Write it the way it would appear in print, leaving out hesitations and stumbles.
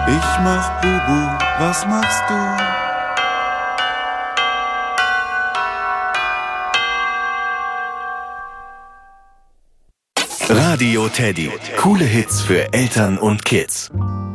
Ich mach Bubu, was machst du? Radio Teddy. Coole Hits für Eltern und Kids.